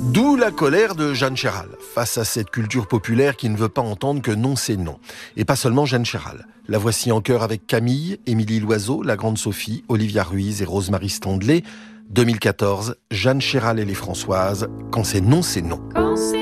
D'où la colère de Jeanne Chéral, face à cette culture populaire qui ne veut pas entendre que non c'est non. Et pas seulement Jeanne Chéral. La voici en chœur avec Camille, Émilie Loiseau, la Grande Sophie, Olivia Ruiz et Rosemarie Standley. 2014, Jeanne Chéral et les Françoises, quand c'est non, c'est non.